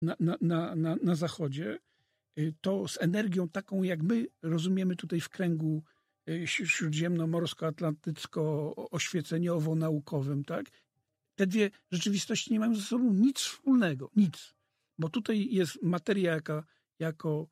na Zachodzie, to z energią taką, jak my rozumiemy tutaj w kręgu śródziemno-morsko-atlantycko-oświeceniowo-naukowym, tak? Te dwie rzeczywistości nie mają ze sobą nic wspólnego, nic. Bo tutaj jest materia jako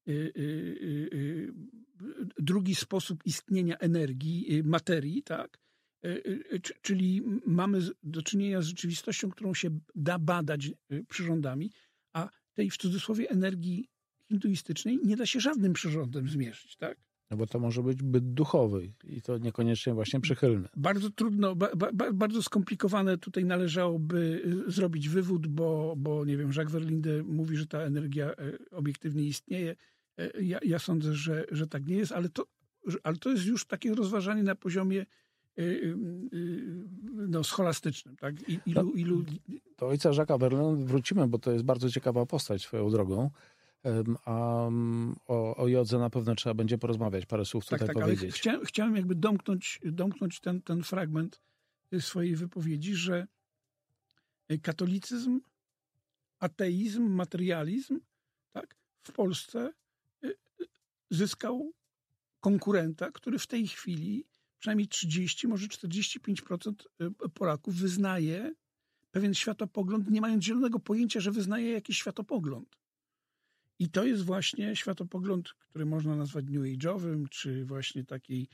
drugi sposób istnienia energii, materii, tak? Czyli mamy do czynienia z rzeczywistością, którą się da badać przyrządami, a tej w cudzysłowie energii hinduistycznej nie da się żadnym przyrządem zmierzyć, tak? No bo to może być byt duchowy i to niekoniecznie właśnie przychylny. Bardzo trudno, bardzo skomplikowane tutaj należałoby zrobić wywód, bo nie wiem, Jacques Verlinde mówi, że ta energia obiektywnie istnieje. Ja sądzę, że tak nie jest, ale to jest już takie rozważanie na poziomie scholastycznym, tak? Do ojca Jacques'a Verlinde wrócimy, bo to jest bardzo ciekawa postać swoją drogą. A o jodze na pewno trzeba będzie porozmawiać, parę słów tutaj powiedzieć. Ale chciałem jakby domknąć ten fragment swojej wypowiedzi, że katolicyzm, ateizm, materializm, tak, w Polsce zyskał konkurenta, który w tej chwili przynajmniej 30, może 45% Polaków wyznaje pewien światopogląd, nie mając zielonego pojęcia, że wyznaje jakiś światopogląd. I to jest właśnie światopogląd, który można nazwać new age'owym, czy właśnie taki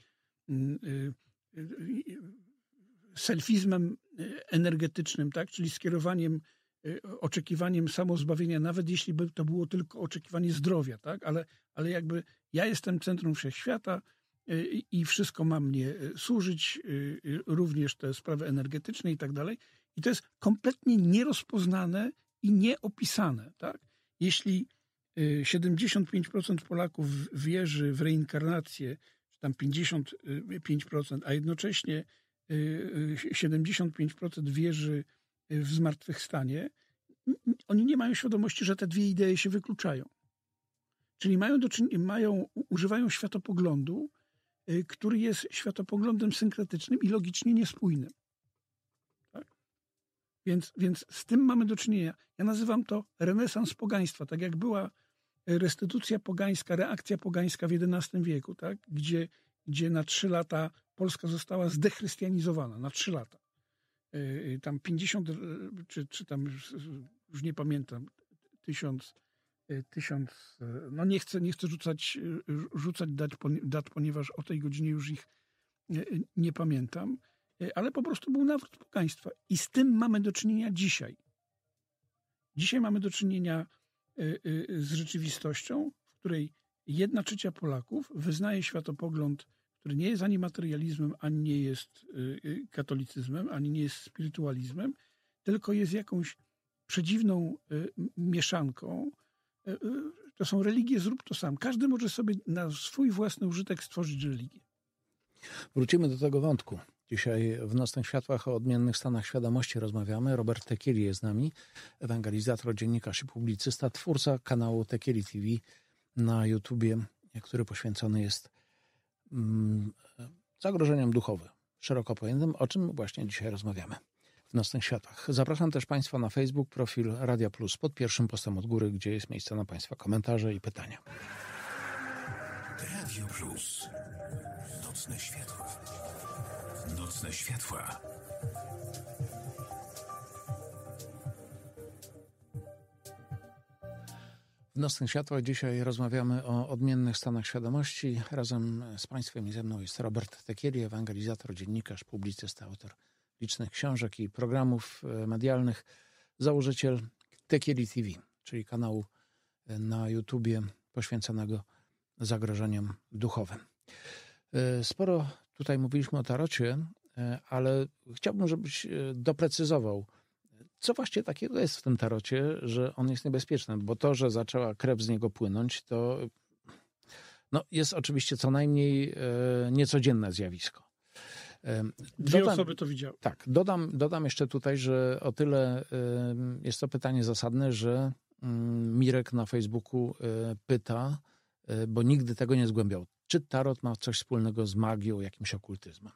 selfizmem energetycznym, tak? Czyli skierowaniem, oczekiwaniem samozbawienia, nawet jeśli by to było tylko oczekiwanie zdrowia, tak? Ale jakby ja jestem centrum wszechświata i wszystko ma mnie służyć, również te sprawy energetyczne i tak dalej. I to jest kompletnie nierozpoznane i nieopisane, tak? Jeśli 75% Polaków wierzy w reinkarnację, czy tam 55%, a jednocześnie 75% wierzy w zmartwychwstanie, oni nie mają świadomości, że te dwie idee się wykluczają. Czyli używają światopoglądu, który jest światopoglądem synkretycznym i logicznie niespójnym. Tak? Więc z tym mamy do czynienia. Ja nazywam to renesans pogaństwa. Tak jak była restytucja pogańska, reakcja pogańska w XI wieku, tak? Gdzie na 3 lata Polska została zdechrystianizowana. Na 3 lata. Tam 50, czy tam, już nie pamiętam, 1000, no nie chcę rzucać dat, ponieważ o tej godzinie już ich nie pamiętam, ale po prostu był nawrót pogaństwa. I z tym mamy do czynienia dzisiaj. Dzisiaj mamy do czynienia z rzeczywistością, w której 1/3 Polaków wyznaje światopogląd, który nie jest ani materializmem, ani nie jest katolicyzmem, ani nie jest spirytualizmem, tylko jest jakąś przedziwną mieszanką. To są religie, zrób to sam. Każdy może sobie na swój własny użytek stworzyć religię. Wrócimy do tego wątku. Dzisiaj w Nocnych Światłach o odmiennych stanach świadomości rozmawiamy. Robert Tekiri jest z nami, ewangelizator, dziennikarz i publicysta, twórca kanału Tekiri TV na YouTubie, który poświęcony jest zagrożeniom duchowym, szeroko pojętym, o czym właśnie dzisiaj rozmawiamy w Nocnych Światłach. Zapraszam też Państwa na Facebook, profil Radia Plus pod pierwszym postem od góry, gdzie jest miejsce na Państwa komentarze i pytania. Radio Plus. Nocne Światła. Nocne Światła. W Nocnych Światłach dzisiaj rozmawiamy o odmiennych stanach świadomości. Razem z Państwem i ze mną jest Robert Tekiri, ewangelizator, dziennikarz, publicysta, autor licznych książek i programów medialnych, założyciel Tekiri TV, czyli kanału na YouTubie poświęconego zagrożeniom duchowym. Sporo tutaj mówiliśmy o tarocie, ale chciałbym, żebyś doprecyzował, co właśnie takiego jest w tym tarocie, że on jest niebezpieczny, bo to, że zaczęła krew z niego płynąć, to jest oczywiście co najmniej niecodzienne zjawisko. Dwie osoby to widziały. Tak, dodam jeszcze tutaj, że o tyle jest to pytanie zasadne, że Mirek na Facebooku pyta, bo nigdy tego nie zgłębiał, czy tarot ma coś wspólnego z magią, jakimś okultyzmem?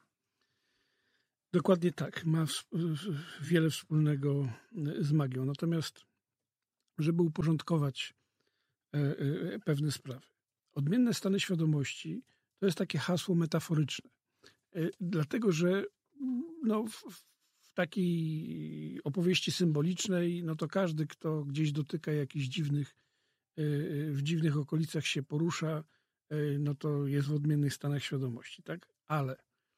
Dokładnie tak. Ma wiele wspólnego z magią. Natomiast żeby uporządkować pewne sprawy. Odmienne stany świadomości to jest takie hasło metaforyczne. Dlatego, że no, w takiej opowieści symbolicznej, no to każdy, kto gdzieś dotyka jakichś w dziwnych okolicach się porusza, no to jest w odmiennych stanach świadomości, tak? Ale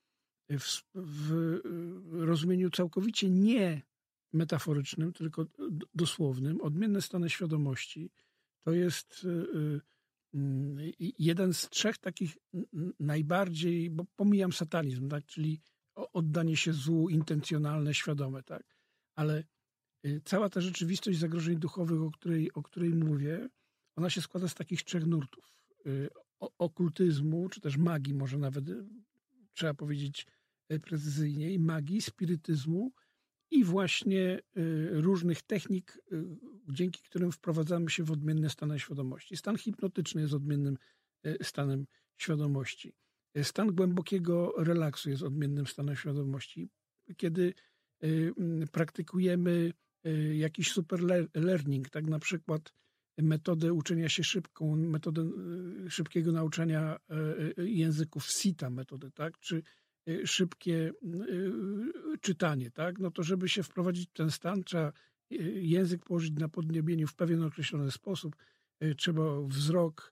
w rozumieniu całkowicie nie metaforycznym, tylko dosłownym, odmienne stany świadomości to jest jeden z trzech takich najbardziej, bo pomijam satanizm, tak? Czyli oddanie się złu intencjonalne, świadome, tak? Ale cała ta rzeczywistość zagrożeń duchowych, o której mówię, ona się składa z takich trzech nurtów. Okultyzmu, czy też magii, może nawet trzeba powiedzieć precyzyjniej, magii, spirytyzmu i właśnie różnych technik, dzięki którym wprowadzamy się w odmienne stany świadomości. Stan hipnotyczny jest odmiennym stanem świadomości. Stan głębokiego relaksu jest odmiennym stanem świadomości. Kiedy praktykujemy jakiś super learning, tak na przykład metodę uczenia się szybką, metodę szybkiego nauczania języków SITA, metodę, tak, czy szybkie czytanie, tak, no to żeby się wprowadzić w ten stan, trzeba język położyć na podniebieniu w pewien określony sposób, trzeba wzrok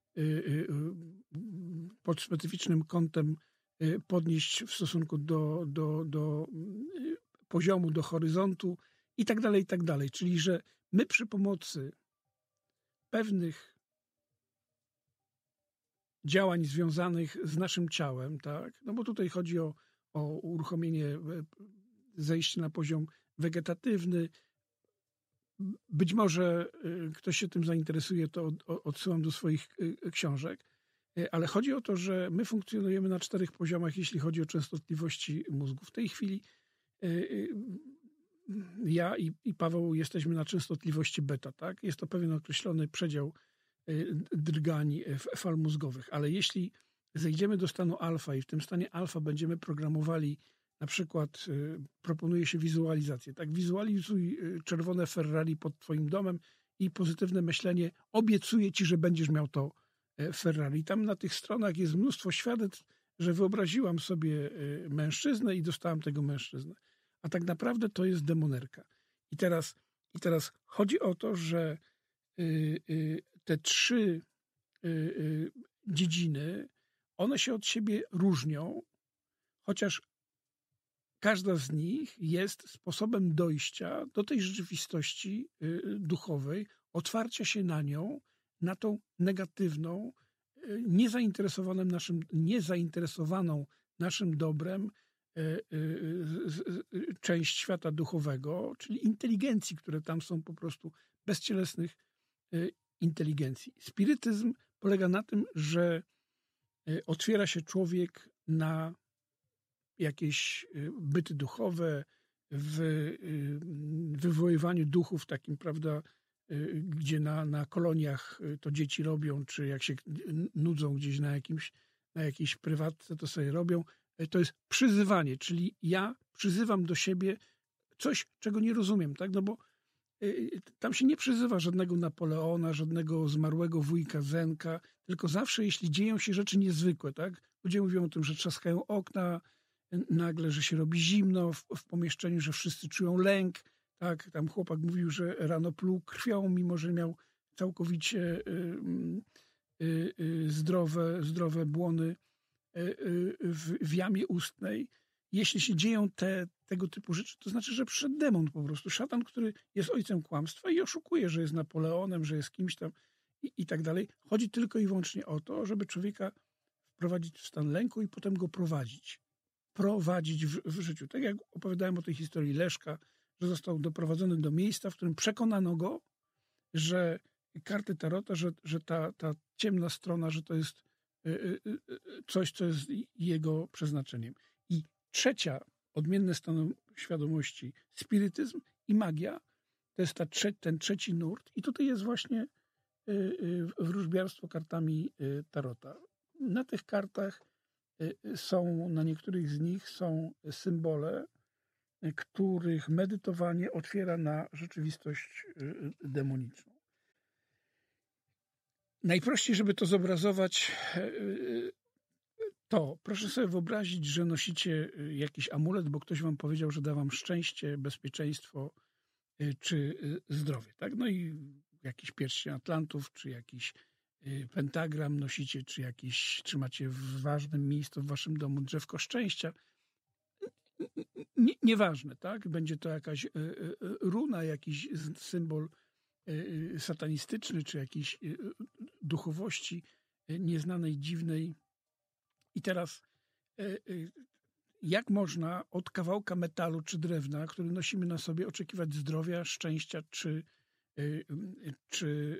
pod specyficznym kątem podnieść w stosunku do poziomu, do horyzontu i tak dalej, i tak dalej. Czyli, że my przy pomocy pewnych działań związanych z naszym ciałem, tak, no bo tutaj chodzi o uruchomienie, zejście na poziom wegetatywny. Być może ktoś się tym zainteresuje, to odsyłam do swoich książek, ale chodzi o to, że my funkcjonujemy na 4 poziomach, jeśli chodzi o częstotliwości mózgu. W tej chwili ja i Paweł jesteśmy na częstotliwości beta, tak? Jest to pewien określony przedział drgań fal mózgowych, ale jeśli zejdziemy do stanu alfa i w tym stanie alfa będziemy programowali, na przykład proponuje się wizualizację, tak? Wizualizuj czerwone Ferrari pod twoim domem i pozytywne myślenie obiecuje ci, że będziesz miał to Ferrari. Tam na tych stronach jest mnóstwo świadectw, że wyobraziłam sobie mężczyznę i dostałam tego mężczyznę. A tak naprawdę to jest demonerka. I teraz chodzi o to, że te 3 dziedziny, one się od siebie różnią, chociaż każda z nich jest sposobem dojścia do tej rzeczywistości duchowej, otwarcia się na nią, na tą negatywną, niezainteresowaną naszym dobrem część świata duchowego, czyli inteligencji, które tam są po prostu bezcielesnych inteligencji. Spirytyzm polega na tym, że otwiera się człowiek na jakieś byty duchowe, w wywoływaniu duchów takim, prawda, gdzie na koloniach to dzieci robią, czy jak się nudzą gdzieś na jakiejś prywatce, to sobie robią. To jest przyzywanie, czyli ja przyzywam do siebie coś, czego nie rozumiem, tak? No bo tam się nie przyzywa żadnego Napoleona, żadnego zmarłego wujka Zenka, tylko zawsze, jeśli dzieją się rzeczy niezwykłe, tak? Ludzie mówią o tym, że trzaskają okna, nagle, że się robi zimno w pomieszczeniu, że wszyscy czują lęk, tak? Tam chłopak mówił, że rano pluł krwią, mimo że miał całkowicie zdrowe błony w jamie ustnej. Jeśli się dzieją tego typu rzeczy, to znaczy, że przyszedł demon po prostu. Szatan, który jest ojcem kłamstwa i oszukuje, że jest Napoleonem, że jest kimś tam i tak dalej. Chodzi tylko i wyłącznie o to, żeby człowieka wprowadzić w stan lęku i potem go prowadzić. Prowadzić w życiu. Tak jak opowiadałem o tej historii Leszka, że został doprowadzony do miejsca, w którym przekonano go, że karty tarota, że ta ciemna strona, że to jest coś, co jest jego przeznaczeniem. I trzecia, odmienne stany świadomości, spirytyzm i magia, to jest ten trzeci nurt. I tutaj jest właśnie wróżbiarstwo kartami tarota. Na tych kartach na niektórych z nich są symbole których medytowanie otwiera na rzeczywistość demoniczną. Najprościej, żeby to zobrazować, to proszę sobie wyobrazić, że nosicie jakiś amulet, bo ktoś wam powiedział, że da wam szczęście, bezpieczeństwo czy zdrowie. Tak? No i jakiś pierścień Atlantów, czy jakiś pentagram nosicie, czy jakiś trzymacie w ważnym miejscu w waszym domu drzewko szczęścia. Nieważne, tak? Będzie to jakaś runa, jakiś symbol satanistyczny, czy jakiejś duchowości nieznanej, dziwnej. I teraz jak można od kawałka metalu czy drewna, który nosimy na sobie, oczekiwać zdrowia, szczęścia, czy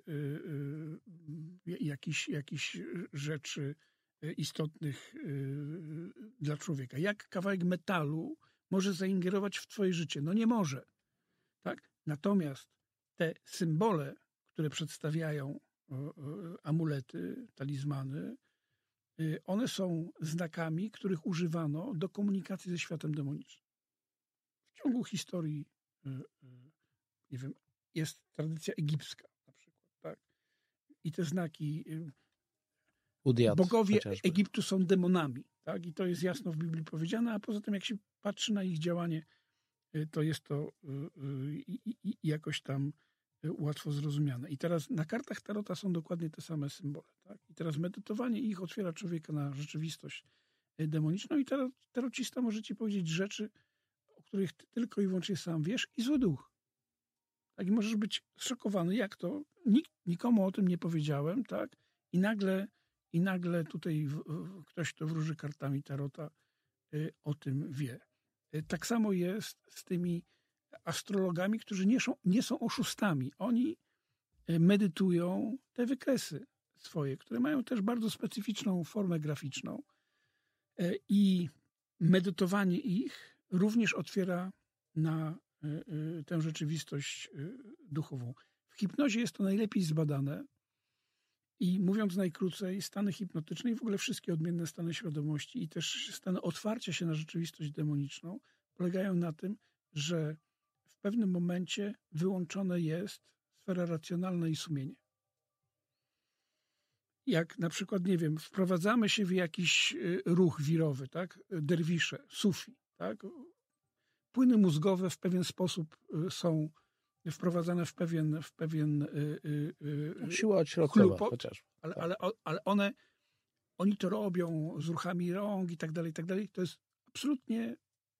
jakichś rzeczy istotnych dla człowieka? Jak kawałek metalu może zaingerować w twoje życie? No nie może. Tak? Natomiast te symbole, które przedstawiają amulety, talizmany, one są znakami, których używano do komunikacji ze światem demonicznym. W ciągu historii, nie wiem, jest tradycja egipska na przykład, tak? I te znaki, bogowie chociażby Egiptu są demonami, tak? I to jest jasno w Biblii powiedziane, a poza tym jak się patrzy na ich działanie, to jest to jakoś tam łatwo zrozumiane. I teraz na kartach Tarota są dokładnie te same symbole. Tak? I teraz medytowanie ich otwiera człowieka na rzeczywistość demoniczną i tarocista może ci powiedzieć rzeczy, o których ty tylko i wyłącznie sam wiesz i zły duch. Tak? I możesz być zszokowany, jak to? Nikomu o tym nie powiedziałem, tak? I nagle tutaj ktoś, kto wróży kartami Tarota, o tym wie. Tak samo jest z tymi astrologami, którzy nie są oszustami. Oni medytują te wykresy swoje, które mają też bardzo specyficzną formę graficzną. I medytowanie ich również otwiera na tę rzeczywistość duchową. W hipnozie jest to najlepiej zbadane i mówiąc najkrócej, stany hipnotyczne i w ogóle wszystkie odmienne stany świadomości i też stany otwarcia się na rzeczywistość demoniczną polegają na tym, że w pewnym momencie wyłączone jest sfera racjonalna i sumienie. Jak na przykład, nie wiem, wprowadzamy się w jakiś ruch wirowy, tak? Derwisze, sufi, tak? Płyny mózgowe w pewien sposób są wprowadzane w pewien siła odśrodkowa chociażby. Ale oni to robią z ruchami rąk i tak dalej, i tak dalej. To jest absolutnie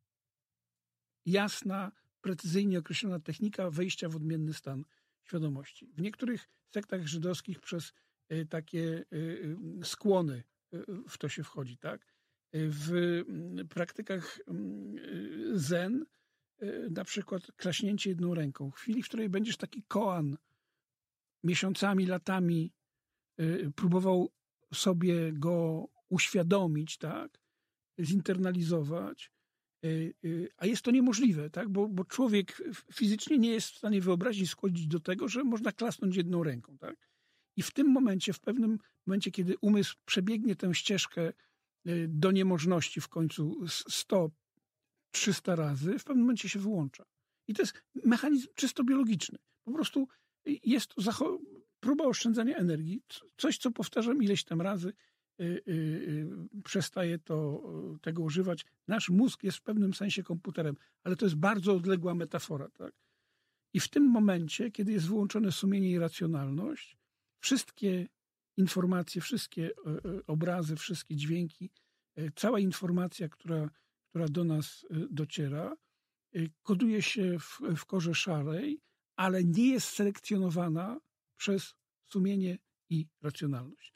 jasna, precyzyjnie określona technika wejścia w odmienny stan świadomości. W niektórych sektach żydowskich przez takie skłony w to się wchodzi, tak? W praktykach zen na przykład klaśnięcie jedną ręką. W chwili, w której będziesz taki koan miesiącami, latami próbował sobie go uświadomić, tak? Zinternalizować, a jest to niemożliwe, tak? Bo człowiek fizycznie nie jest w stanie wyobrazić, skłonić do tego, że można klasnąć jedną ręką. Tak? I w tym momencie, w pewnym momencie, kiedy umysł przebiegnie tę ścieżkę do niemożności w końcu 100-300 razy, w pewnym momencie się wyłącza. I to jest mechanizm czysto biologiczny. Po prostu jest to próba oszczędzania energii. Coś, co powtarzam ileś tam razy, przestaje tego używać. Nasz mózg jest w pewnym sensie komputerem, ale to jest bardzo odległa metafora. Tak? I w tym momencie, kiedy jest wyłączone sumienie i racjonalność, wszystkie informacje, wszystkie obrazy, wszystkie dźwięki, cała informacja, która do nas dociera, koduje się w korze szarej, ale nie jest selekcjonowana przez sumienie i racjonalność.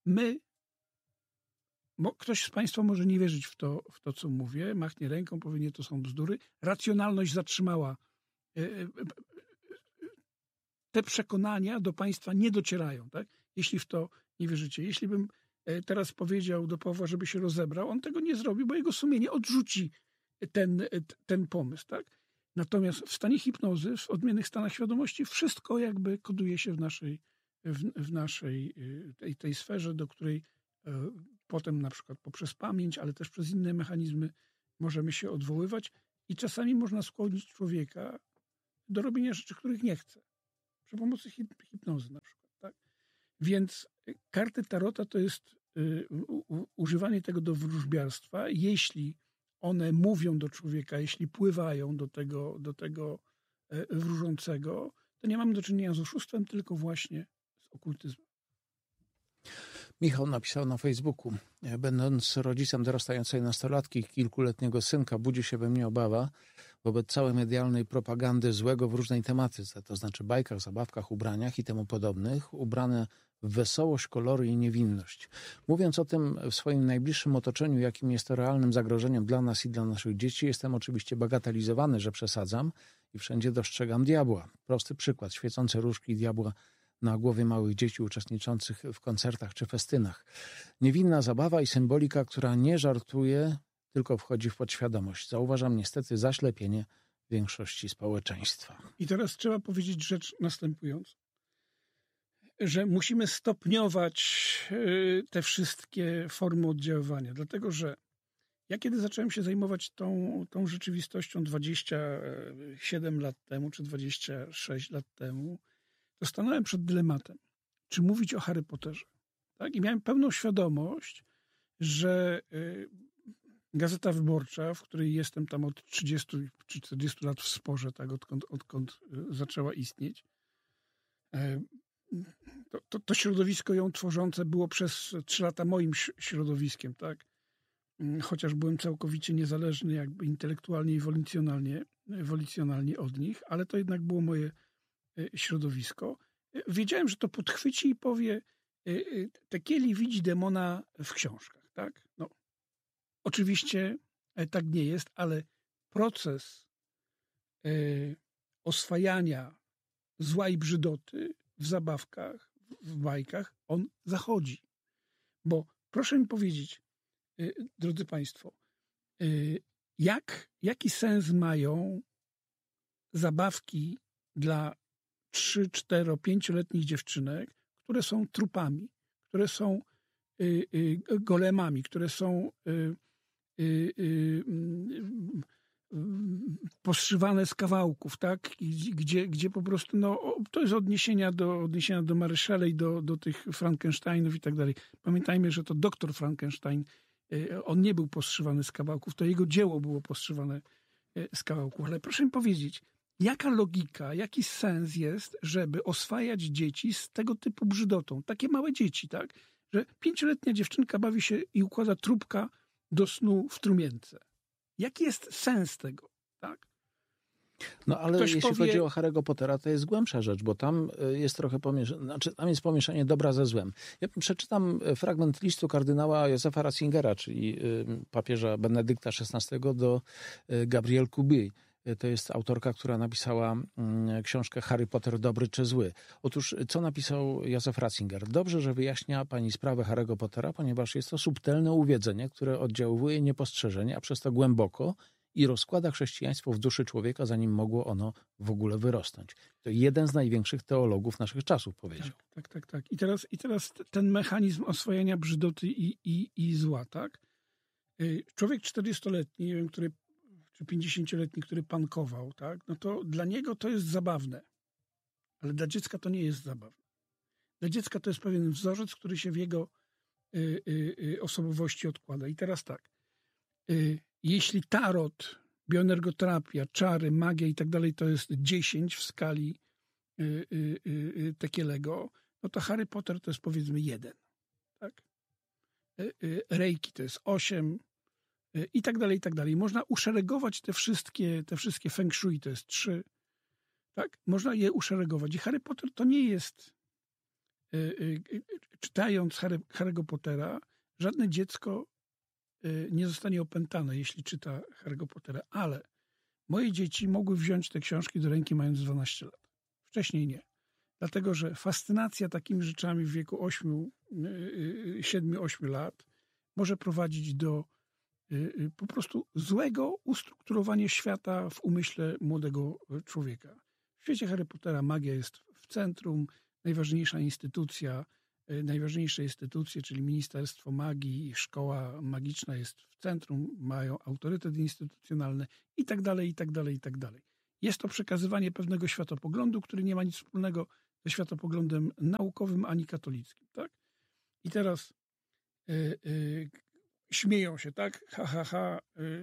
Ktoś z Państwa może nie wierzyć w to, co mówię, machnie ręką, powie, nie, to są bzdury. Racjonalność zatrzymała. Te przekonania do Państwa nie docierają, tak? Jeśli w to nie wierzycie. Jeśli bym teraz powiedział do Pawła, żeby się rozebrał, on tego nie zrobi, bo jego sumienie odrzuci ten pomysł, tak? Natomiast w stanie hipnozy, w odmiennych stanach świadomości, wszystko jakby koduje się w naszej tej sferze, do której potem na przykład poprzez pamięć, ale też przez inne mechanizmy możemy się odwoływać I czasami można skłonić człowieka do robienia rzeczy, których nie chce. Przy pomocy hipnozy na przykład. Tak? Więc karty tarota to jest używanie tego do wróżbiarstwa. Jeśli one mówią do człowieka, jeśli pływają do tego wróżącego, to nie mamy do czynienia z oszustwem, tylko właśnie z okultyzmem. Michał napisał na Facebooku: będąc rodzicem dorastającej nastolatki, kilkuletniego synka, budzi się we mnie obawa wobec całej medialnej propagandy złego w różnej tematyce, to znaczy bajkach, zabawkach, ubraniach i temu podobnych, ubrane w wesołość, kolory i niewinność. Mówiąc o tym w swoim najbliższym otoczeniu, jakim jest to realnym zagrożeniem dla nas i dla naszych dzieci, jestem oczywiście bagatelizowany, że przesadzam i wszędzie dostrzegam diabła. Prosty przykład: świecące różki diabła na głowie małych dzieci uczestniczących w koncertach czy festynach. Niewinna zabawa i symbolika, która nie żartuje, tylko wchodzi w podświadomość. Zauważam niestety zaślepienie większości społeczeństwa. I teraz trzeba powiedzieć rzecz następującą, że musimy stopniować te wszystkie formy oddziaływania, dlatego że ja kiedy zacząłem się zajmować tą rzeczywistością 27 lat temu, czy 26 lat temu, to stanąłem przed dylematem, czy mówić o Harry Potterze. Tak? I miałem pełną świadomość, że Gazeta Wyborcza, w której jestem tam od 30 czy 40 lat w sporze, tak, odkąd zaczęła istnieć, to środowisko ją tworzące było przez 3 lata moim środowiskiem, tak? Chociaż byłem całkowicie niezależny jakby intelektualnie i wolicjonalnie od nich, ale to jednak było moje środowisko. Wiedziałem, że to podchwyci i powie: Tekieli widzi demona w książkach, tak? No, oczywiście tak nie jest, ale proces oswajania zła i brzydoty w zabawkach, w bajkach, on zachodzi. Bo proszę mi powiedzieć, drodzy Państwo, jaki sens mają zabawki dla 3, 4, 5-letnich dziewczynek, które są trupami, które są golemami, które są poszywane z kawałków, tak? Gdzie po prostu, no, to jest odniesienia do Mary Shelley, do tych Frankensteinów i tak dalej. Pamiętajmy, że to doktor Frankenstein, on nie był poszywany z kawałków, to jego dzieło było poszywane z kawałków. Ale proszę mi powiedzieć, jaka logika, jaki sens jest, żeby oswajać dzieci z tego typu brzydotą? Takie małe dzieci, tak? Że 5-letnia dziewczynka bawi się i układa trupka do snu w trumience. Jaki jest sens tego, tak? No ale jeśli chodzi o Harry'ego Pottera, to jest głębsza rzecz, bo tam jest trochę tam jest pomieszanie dobra ze złem. Ja przeczytam fragment listu kardynała Józefa Ratzingera, czyli papieża Benedykta XVI do Gabrielle Kubi. To jest autorka, która napisała książkę Harry Potter dobry czy zły. Otóż co napisał Józef Ratzinger? Dobrze, że wyjaśnia pani sprawę Harry'ego Pottera, ponieważ jest to subtelne uwiedzenie, które oddziałuje niepostrzeżenie, a przez to głęboko i rozkłada chrześcijaństwo w duszy człowieka, zanim mogło ono w ogóle wyrosnąć. To jeden z największych teologów naszych czasów powiedział. Tak. I teraz ten mechanizm oswojenia brzydoty i zła, tak? Człowiek 40-letni, nie wiem, czy 50-letni, który pankował, tak? No to dla niego to jest zabawne. Ale dla dziecka to nie jest zabawne. Dla dziecka to jest pewien wzorzec, który się w jego osobowości odkłada. I teraz tak. Jeśli tarot, bioenergoterapia, czary, magia i tak dalej to jest 10 w skali Tekielego, no to Harry Potter to jest powiedzmy 1. Tak? Reiki to jest 8 i tak dalej, i tak dalej. Można uszeregować te wszystkie feng shui, to jest 3. Tak? Można je uszeregować. I Harry Potter to nie jest, czytając Harry'ego Pottera, żadne dziecko nie zostanie opętane, jeśli czyta Harry'ego Pottera, ale moje dzieci mogły wziąć te książki do ręki mając 12 lat. Wcześniej nie. Dlatego, że fascynacja takimi rzeczami w wieku 7-8 lat może prowadzić do po prostu złego ustrukturowania świata w umyśle młodego człowieka. W świecie Harry Pottera magia jest w centrum, najważniejsza instytucja, najważniejsze instytucje, czyli Ministerstwo Magii i Szkoła Magiczna jest w centrum, mają autorytet instytucjonalny i tak dalej, i tak dalej, i tak dalej. Jest to przekazywanie pewnego światopoglądu, który nie ma nic wspólnego ze światopoglądem naukowym ani katolickim. Tak? I teraz śmieją się, tak? Ha, ha, ha,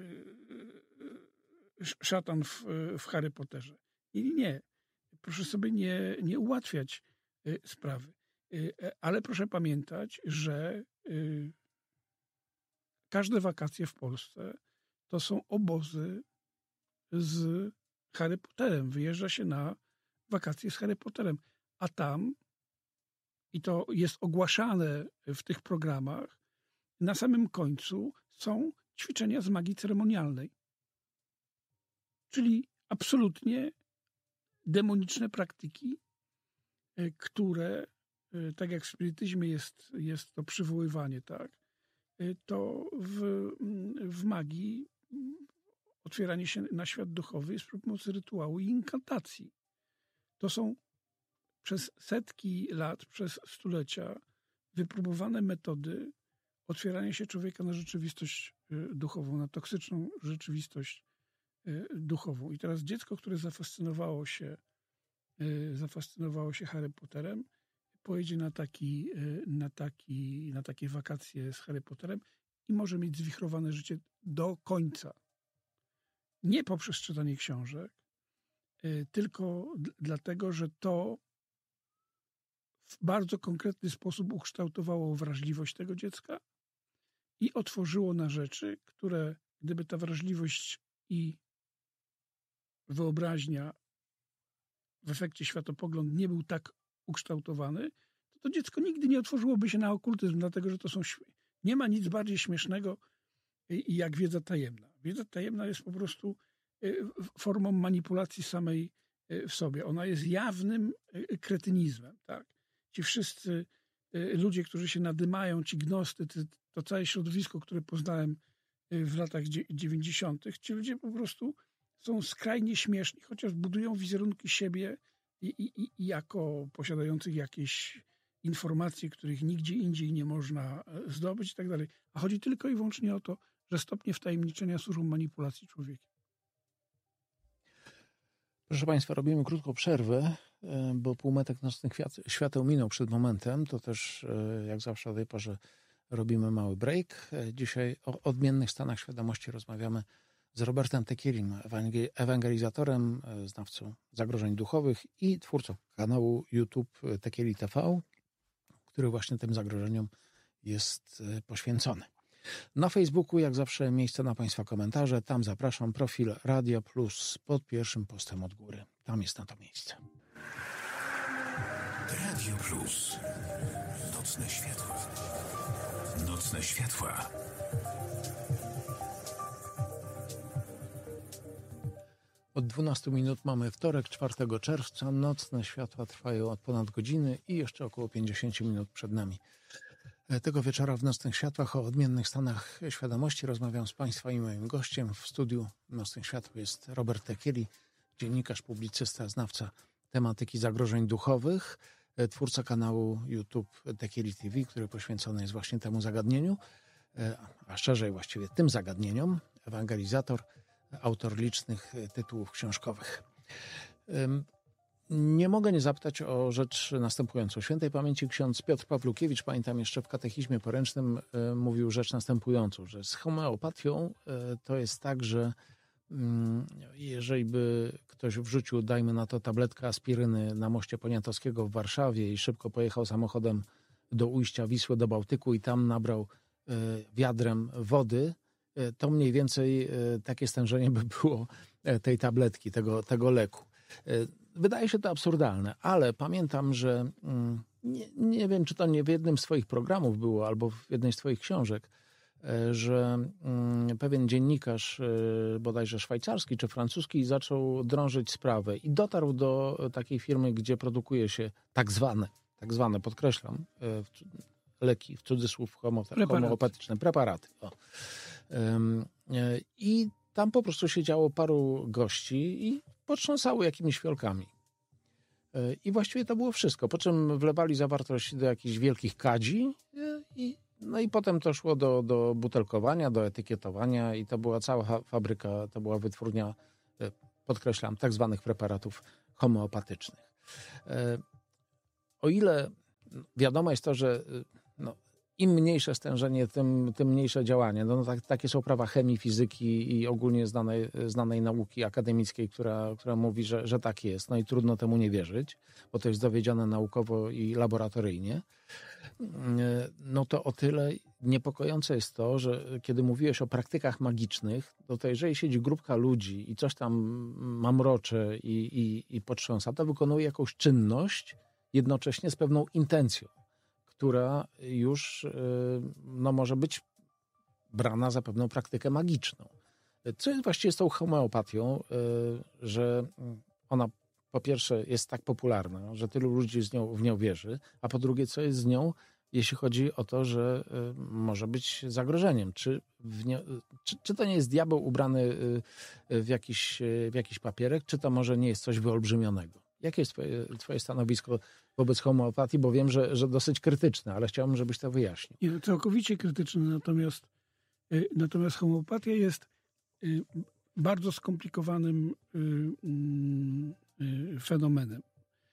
szatan w Harry Potterze. I nie. Proszę sobie nie ułatwiać sprawy. Ale proszę pamiętać, że każde wakacje w Polsce to są obozy z Harry Potterem. Wyjeżdża się na wakacje z Harry Potterem. A tam, i to jest ogłaszane w tych programach, na samym końcu są ćwiczenia z magii ceremonialnej. Czyli absolutnie demoniczne praktyki, które, tak jak w spirytyzmie jest to przywoływanie, tak, to w magii otwieranie się na świat duchowy jest przy pomocy rytuału i inkantacji. To są przez setki lat, przez stulecia wypróbowane metody otwierania się człowieka na rzeczywistość duchową, na toksyczną rzeczywistość duchową. I teraz dziecko, które zafascynowało się Harry Potterem, pojedzie na takie wakacje z Harry Potterem i może mieć zwichrowane życie do końca. Nie poprzez czytanie książek, tylko dlatego, że to w bardzo konkretny sposób ukształtowało wrażliwość tego dziecka i otworzyło na rzeczy, które gdyby ta wrażliwość i wyobraźnia, w efekcie światopogląd nie był tak ukształtowany, to dziecko nigdy nie otworzyłoby się na okultyzm, dlatego że nie ma nic bardziej śmiesznego jak wiedza tajemna. Wiedza tajemna jest po prostu formą manipulacji samej w sobie. Ona jest jawnym kretynizmem. Tak? Ci wszyscy ludzie, którzy się nadymają, ci gnostycy, to całe środowisko, które poznałem w latach 90., ci ludzie po prostu są skrajnie śmieszni, chociaż budują wizerunki siebie i jako posiadających jakieś informacje, których nigdzie indziej nie można zdobyć i tak dalej. A chodzi tylko i wyłącznie o to, że stopnie wtajemniczenia służą manipulacji człowiekiem. Proszę Państwa, robimy krótką przerwę, bo półmetek nocnych świateł minął przed momentem. To też, jak zawsze o tej porze, robimy mały break. Dzisiaj o odmiennych stanach świadomości rozmawiamy z Robertem Tekierim, ewangelizatorem, znawcą zagrożeń duchowych i twórcą kanału YouTube Tekieri TV, który właśnie tym zagrożeniom jest poświęcony. Na Facebooku, jak zawsze, miejsce na Państwa komentarze. Tam zapraszam, profil Radia Plus pod pierwszym postem od góry. Tam jest na to miejsce. Radio Plus. Nocne światła. Nocne światła. Od 12 minut mamy wtorek, 4 czerwca. Nocne światła trwają od ponad godziny i jeszcze około 50 minut przed nami. Tego wieczora w Nocnych Światłach o odmiennych stanach świadomości rozmawiam z Państwa i moim gościem. W studiu Nocnych Światł jest Robert Tekieri, dziennikarz, publicysta, znawca tematyki zagrożeń duchowych, twórca kanału YouTube Tekieri TV, który poświęcony jest właśnie temu zagadnieniu, a szerzej właściwie tym zagadnieniom, ewangelizator, autor licznych tytułów książkowych. Nie mogę nie zapytać o rzecz następującą. Świętej pamięci ksiądz Piotr Pawlukiewicz, pamiętam jeszcze w katechizmie poręcznym, mówił rzecz następującą, że z homeopatią to jest tak, że jeżeli by ktoś wrzucił, dajmy na to, tabletkę aspiryny na moście Poniatowskiego w Warszawie i szybko pojechał samochodem do ujścia Wisły do Bałtyku i tam nabrał wiadrem wody, to mniej więcej takie stężenie by było tej tabletki, tego leku. Wydaje się to absurdalne, ale pamiętam, że nie wiem, czy to nie w jednym z swoich programów było, albo w jednej z twoich książek, że pewien dziennikarz, bodajże szwajcarski czy francuski, zaczął drążyć sprawę i dotarł do takiej firmy, gdzie produkuje się tak zwane, podkreślam, leki, w cudzysłów homeopatyczne, preparaty. I tam po prostu siedziało paru gości i potrząsało jakimiś fiolkami. I właściwie to było wszystko. Po czym wlewali zawartość do jakichś wielkich kadzi no i potem to szło do butelkowania, do etykietowania i to była cała fabryka, to była wytwórnia, podkreślam, tak zwanych preparatów homeopatycznych. O ile wiadomo jest to, że im mniejsze stężenie, tym mniejsze działanie. Takie są prawa chemii, fizyki i ogólnie znanej nauki akademickiej, która mówi, że tak jest. No i trudno temu nie wierzyć, bo to jest dowiedzione naukowo i laboratoryjnie. No to o tyle niepokojące jest to, że kiedy mówiłeś o praktykach magicznych, to jeżeli siedzi grupka ludzi i coś tam mamrocze i potrząsa, to wykonuje jakąś czynność jednocześnie z pewną intencją, która już może być brana za pewną praktykę magiczną. Co jest właściwie z tą homeopatią, że ona po pierwsze jest tak popularna, że tylu ludzi w nią wierzy, a po drugie, co jest z nią, jeśli chodzi o to, że może być zagrożeniem. Czy to nie jest diabeł ubrany w jakiś papierek, czy to może nie jest coś wyolbrzymionego? Jakie jest twoje stanowisko wobec homeopatii? Bo wiem, że dosyć krytyczne, ale chciałbym, żebyś to wyjaśnił. Nie, całkowicie krytyczne, natomiast homeopatia jest bardzo skomplikowanym fenomenem.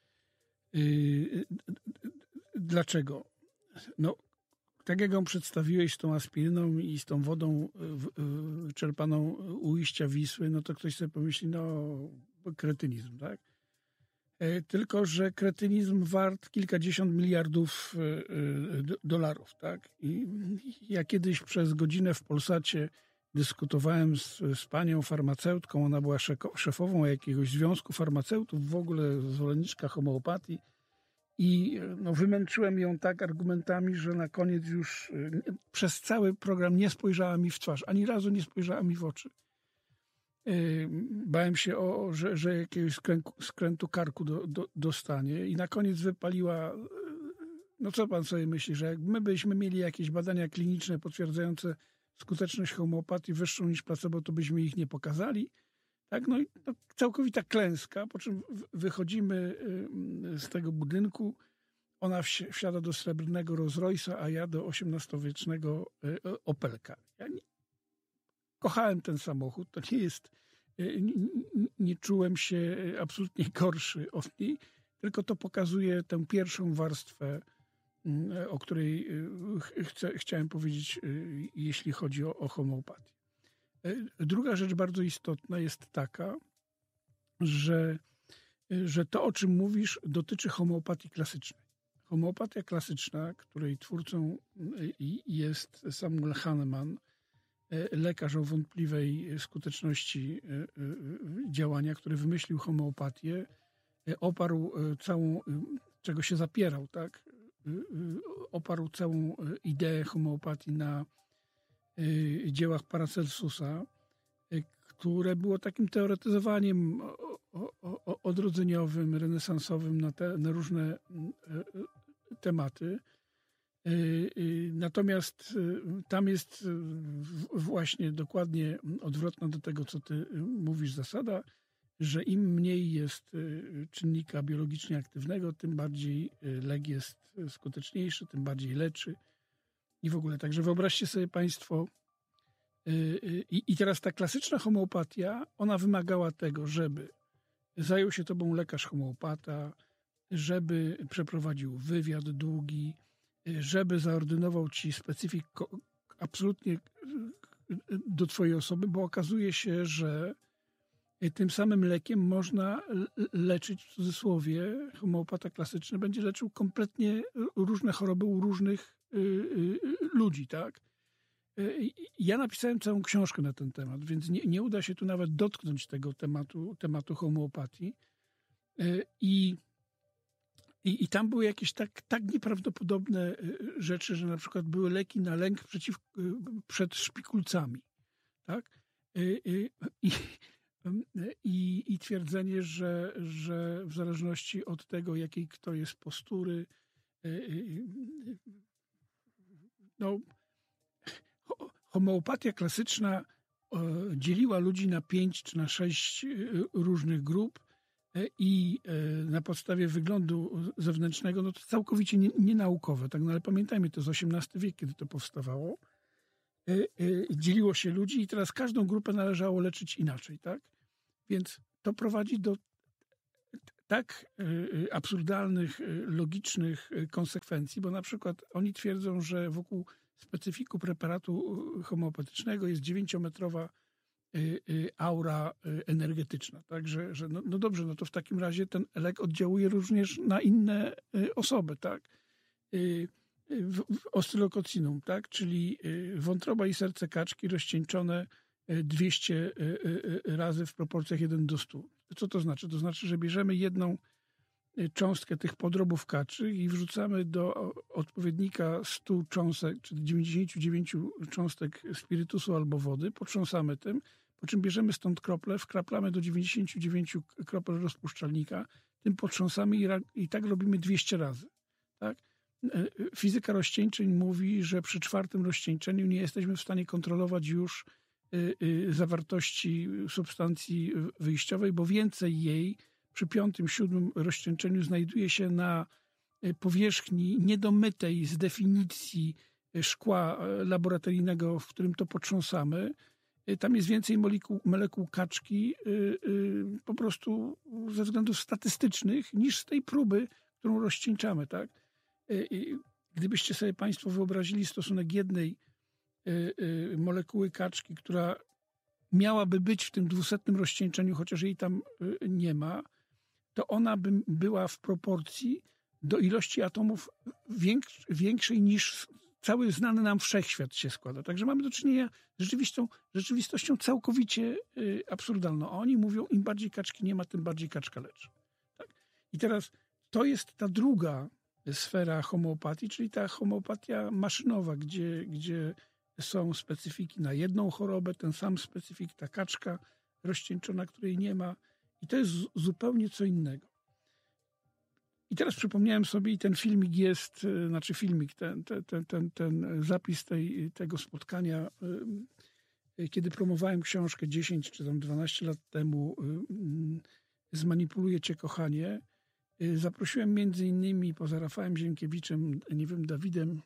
Dlaczego? No, tak jak ją przedstawiłeś z tą aspiryną i z tą wodą czerpaną u ujścia Wisły, no to ktoś sobie pomyśli, kretynizm, tak? Tylko że kretynizm wart kilkadziesiąt miliardów dolarów, tak? I ja kiedyś przez godzinę w Polsacie dyskutowałem z panią farmaceutką, ona była szefową jakiegoś związku farmaceutów, w ogóle zwolenniczka homeopatii i wymęczyłem ją tak argumentami, że na koniec już przez cały program nie spojrzała mi w twarz, ani razu nie spojrzała mi w oczy. Bałem się, że jakiegoś skrętu karku dostanie i na koniec wypaliła, co pan sobie myśli, że jak my byśmy mieli jakieś badania kliniczne potwierdzające skuteczność homeopatii wyższą niż placebo, to byśmy ich nie pokazali. Tak? Całkowita klęska, po czym wychodzimy z tego budynku, ona wsiada do srebrnego Rolls Royce'a, a ja do XVIII-wiecznego Opelka. Kochałem ten samochód, to nie jest, nie czułem się absolutnie gorszy od niej, tylko to pokazuje tę pierwszą warstwę, o której chciałem powiedzieć, jeśli chodzi o homeopatię. Druga rzecz bardzo istotna jest taka, że to, o czym mówisz, dotyczy homeopatii klasycznej. Homeopatia klasyczna, której twórcą jest Samuel Hahnemann, lekarz o wątpliwej skuteczności działania, który wymyślił homeopatię, oparł całą, czego się zapierał, tak? Oparł całą ideę homeopatii na dziełach Paracelsusa, które było takim teoretyzowaniem odrodzeniowym, renesansowym na różne tematy. Natomiast tam jest właśnie dokładnie odwrotna do tego, co ty mówisz, zasada, że im mniej jest czynnika biologicznie aktywnego, tym bardziej lek jest skuteczniejszy, tym bardziej leczy i w ogóle. Także wyobraźcie sobie państwo, i teraz ta klasyczna homeopatia, ona wymagała tego, żeby zajął się tobą lekarz homeopata, żeby przeprowadził wywiad długi, żeby zaordynował ci specyfik absolutnie do twojej osoby, bo okazuje się, że tym samym lekiem można leczyć, w cudzysłowie, homeopata klasyczny będzie leczył kompletnie różne choroby u różnych ludzi, tak? Ja napisałem całą książkę na ten temat, więc nie uda się tu nawet dotknąć tego tematu homeopatii. I tam były jakieś tak nieprawdopodobne rzeczy, że na przykład były leki na lęk przed szpikulcami, tak? I twierdzenie, że w zależności od tego, jakiej kto jest postury, homeopatia klasyczna dzieliła ludzi na 5 czy na 6 różnych grup, i na podstawie wyglądu zewnętrznego, no to całkowicie nienaukowe. Tak? No ale pamiętajmy, to jest XVIII wiek, kiedy to powstawało. Dzieliło się ludzi i teraz każdą grupę należało leczyć inaczej. Tak? Więc to prowadzi do tak absurdalnych, logicznych konsekwencji, bo na przykład oni twierdzą, że wokół specyfiku preparatu homeopatycznego jest 9-metrowa aura energetyczna. Także, że no dobrze, no to w takim razie ten lek oddziałuje również na inne osoby, tak? Oscylokocinum, tak? Czyli wątroba i serce kaczki rozcieńczone 200 razy w proporcjach 1:100. Co to znaczy? To znaczy, że bierzemy jedną cząstkę tych podrobów kaczy i wrzucamy do odpowiednika 100 cząstek, czy 99 cząstek spirytusu albo wody, potrząsamy tym, po czym bierzemy stąd krople, wkraplamy do 99 kropel rozpuszczalnika, tym potrząsamy i tak robimy 200 razy. Tak? Fizyka rozcieńczeń mówi, że przy 4. rozcieńczeniu nie jesteśmy w stanie kontrolować już zawartości substancji wyjściowej, bo więcej jej przy 5., 7. rozcieńczeniu znajduje się na powierzchni niedomytej z definicji szkła laboratoryjnego, w którym to potrząsamy. Tam jest więcej molekuł kaczki po prostu ze względów statystycznych niż z tej próby, którą rozcieńczamy. Tak? Gdybyście sobie Państwo wyobrazili stosunek jednej molekuły kaczki, która miałaby być w tym 200. rozcieńczeniu, chociaż jej tam nie ma, to ona by była w proporcji do ilości atomów większej niż cały znany nam wszechświat się składa. Także mamy do czynienia z rzeczywistością całkowicie absurdalną. A oni mówią, im bardziej kaczki nie ma, tym bardziej kaczka leczy. Tak? I teraz to jest ta druga sfera homeopatii, czyli ta homeopatia maszynowa, gdzie są specyfiki na jedną chorobę, ten sam specyfik, ta kaczka rozcieńczona, której nie ma. I to jest zupełnie co innego. I teraz przypomniałem sobie i ten filmik jest, znaczy filmik, ten zapis tego spotkania, kiedy promowałem książkę 10 czy tam 12 lat temu, Zmanipuluję cię, kochanie. Zaprosiłem między innymi poza Rafałem Ziemkiewiczem, nie wiem, Dawidem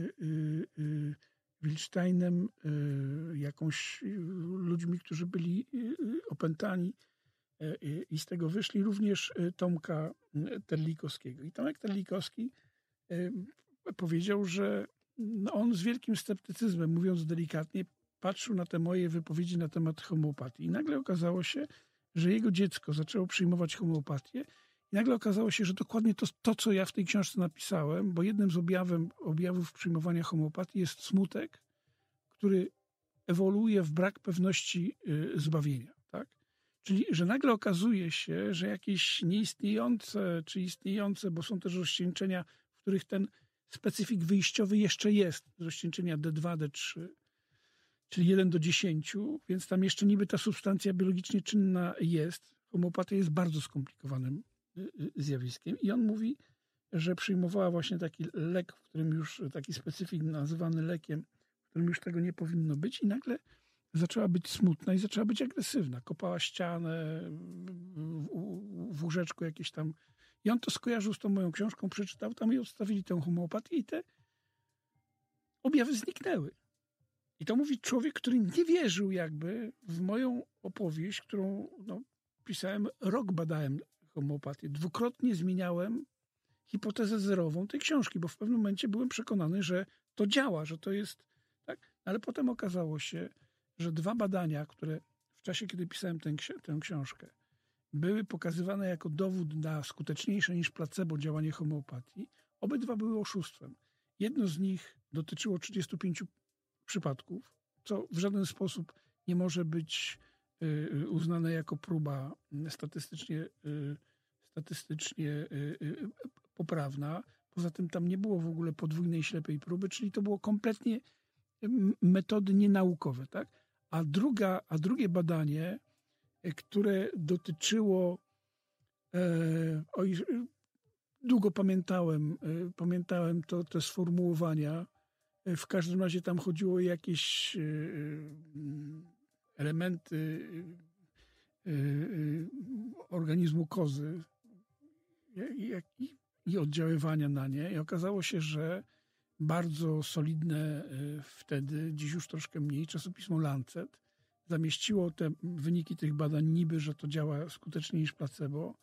Wilsteinem, jakąś ludźmi, którzy byli opętani i z tego wyszli, również Tomka Terlikowskiego. I Tomek Terlikowski powiedział, że on z wielkim sceptycyzmem, mówiąc delikatnie, patrzył na te moje wypowiedzi na temat homeopatii. I nagle okazało się, że jego dziecko zaczęło przyjmować homeopatię. I nagle okazało się, że dokładnie to, co ja w tej książce napisałem, bo jednym z objawów przyjmowania homeopatii jest smutek, który ewoluuje w brak pewności zbawienia. Tak? Czyli, że nagle okazuje się, że jakieś nieistniejące czy istniejące, bo są też rozcieńczenia, w których ten specyfik wyjściowy jeszcze jest, rozcieńczenia D2, D3, czyli 1:10, więc tam jeszcze niby ta substancja biologicznie czynna jest. Homeopatia jest bardzo skomplikowanym zjawiskiem i on mówi, że przyjmowała właśnie taki lek, w którym już taki specyfik nazywany lekiem, w którym już tego nie powinno być i nagle zaczęła być smutna i zaczęła być agresywna. Kopała ścianę, w łóżeczku jakieś tam. I on to skojarzył z tą moją książką, przeczytał, tam i odstawili tę homeopatię i te objawy zniknęły. I to mówi człowiek, który nie wierzył jakby w moją opowieść, którą pisałem, rok badałem homeopatię. 2-krotnie zmieniałem hipotezę zerową tej książki, bo w pewnym momencie byłem przekonany, że to działa, że to jest tak. Ale potem okazało się, że 2 badania, które w czasie, kiedy pisałem tę książkę, były pokazywane jako dowód na skuteczniejsze niż placebo działanie homeopatii, obydwa były oszustwem. Jedno z nich dotyczyło 35 przypadków, co w żaden sposób nie może być uznane jako próba statystycznie poprawna. Poza tym tam nie było w ogóle podwójnej ślepej próby, czyli to było kompletnie metody nienaukowe. Tak? A drugie badanie, które dotyczyło, długo pamiętałem te sformułowania. W każdym razie tam chodziło o jakieś elementy organizmu kozy i oddziaływania na nie. I okazało się, że bardzo solidne wtedy, dziś już troszkę mniej, czasopismo Lancet zamieściło te wyniki tych badań niby, że to działa skuteczniej niż placebo,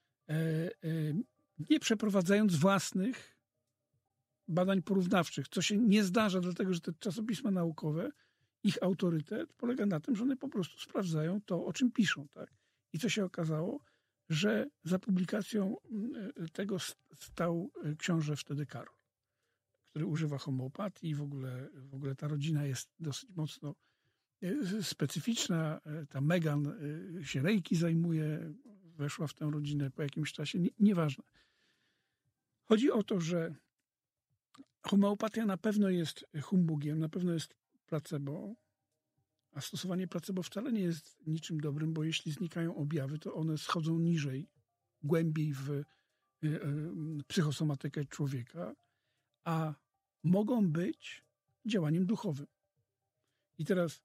nie przeprowadzając własnych badań porównawczych, co się nie zdarza, dlatego że te czasopisma naukowe, ich autorytet polega na tym, że one po prostu sprawdzają to, o czym piszą. Tak? I co się okazało? Że za publikacją tego stał książę wtedy Karol, który używa homeopatii. W ogóle ta rodzina jest dosyć mocno specyficzna. Ta Meghan się reiki zajmuje, weszła w tę rodzinę po jakimś czasie. Nieważne. Chodzi o to, że homeopatia na pewno jest humbugiem, na pewno jest placebo, a stosowanie placebo wcale nie jest niczym dobrym, bo jeśli znikają objawy, to one schodzą niżej, głębiej w psychosomatykę człowieka, a mogą być działaniem duchowym. I teraz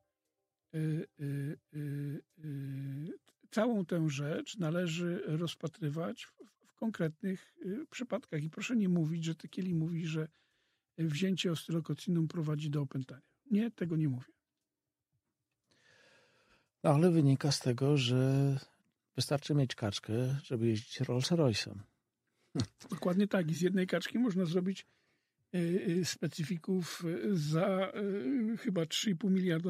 całą tę rzecz należy rozpatrywać w konkretnych przypadkach. I proszę nie mówić, że Tekeli mówi, że wzięcie ostylokocinum prowadzi do opętania. Nie, tego nie mówię. No, ale wynika z tego, że wystarczy mieć kaczkę, żeby jeździć Rolls Royce'em. Dokładnie tak. I z jednej kaczki można zrobić specyfików za chyba $3,5 miliarda.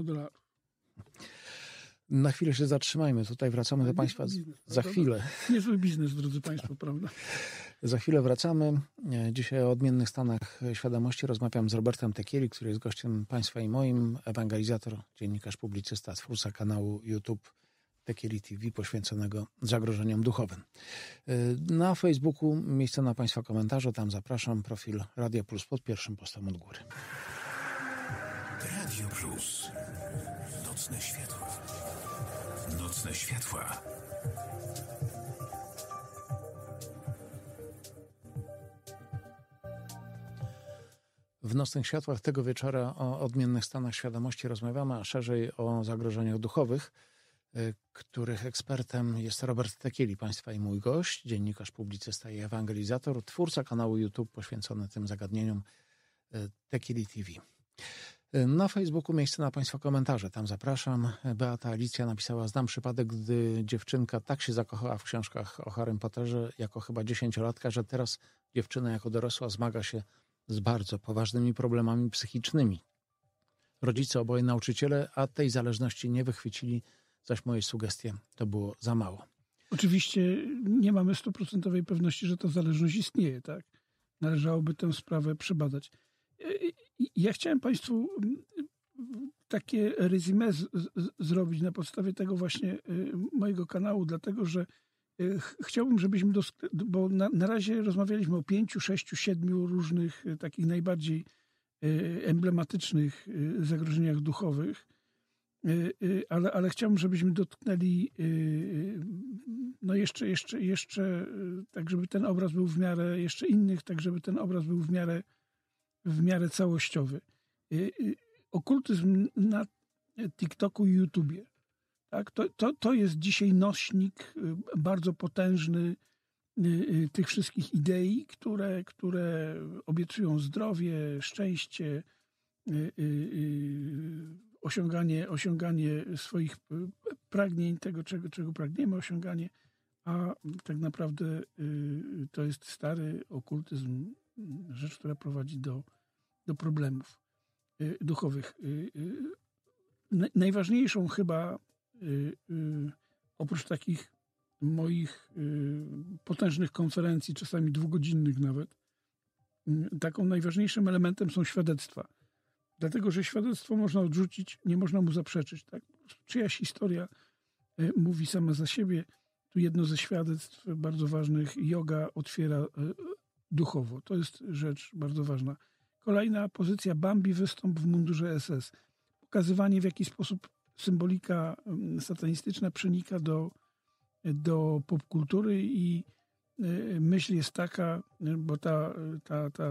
Na chwilę się zatrzymajmy. Tutaj wracamy do Państwa za chwilę. Niezły biznes, drodzy Państwo, prawda? Za chwilę wracamy. Dzisiaj o odmiennych stanach świadomości rozmawiam z Robertem Tekieli, który jest gościem Państwa i moim. Ewangelizator, dziennikarz, publicysta, twórca kanału YouTube Tekieli TV poświęconego zagrożeniom duchowym. Na Facebooku miejsce na Państwa komentarze. Tam zapraszam. Profil Radia Plus pod pierwszym postem od góry. Radio Plus. Nocne światła. Nocne światła. W Nocnych Światłach tego wieczora o odmiennych stanach świadomości rozmawiamy, a szerzej o zagrożeniach duchowych, których ekspertem jest Robert Tekieli, Państwa i mój gość, dziennikarz, publicysta i ewangelizator, twórca kanału YouTube poświęcony tym zagadnieniom Tekieli TV. Na Facebooku miejsce na Państwa komentarze. Tam zapraszam. Beata Alicja napisała: znam przypadek, gdy dziewczynka tak się zakochała w książkach o Harrym Potterze jako chyba 10-latka, że teraz dziewczyna jako dorosła zmaga się z bardzo poważnymi problemami psychicznymi. Rodzice, oboje nauczyciele, a tej zależności nie wychwycili, zaś moje sugestie to było za mało. Oczywiście nie mamy 100% pewności, że ta zależność istnieje, tak? Należałoby tę sprawę przebadać. Ja chciałem Państwu takie resume zrobić na podstawie tego właśnie mojego kanału, dlatego że chciałbym, żebyśmy, bo na razie rozmawialiśmy o 5, 6, 7 różnych takich najbardziej emblematycznych zagrożeniach duchowych, ale chciałbym, żebyśmy dotknęli no jeszcze tak, żeby ten obraz był w miarę, jeszcze innych, tak żeby ten obraz był w miarę całościowy. Okultyzm na TikToku i YouTubie. Tak? To jest dzisiaj nośnik bardzo potężny tych wszystkich idei, które obiecują zdrowie, szczęście, osiąganie swoich pragnień, tego, czego pragniemy, osiąganie, a tak naprawdę to jest stary okultyzm, rzecz, która prowadzi do problemów duchowych. Najważniejszą chyba, oprócz takich moich potężnych konferencji, czasami 2-godzinnych nawet, taką najważniejszym elementem są świadectwa. Dlatego, że świadectwo można odrzucić, nie można mu zaprzeczyć. Tak? Czyjaś historia mówi sama za siebie. Tu jedno ze świadectw bardzo ważnych: joga otwiera duchowo. To jest rzecz bardzo ważna. Kolejna pozycja: Bambi, wystąp w mundurze SS. Pokazywanie, w jaki sposób symbolika satanistyczna przenika do popkultury i myśl jest taka, bo ta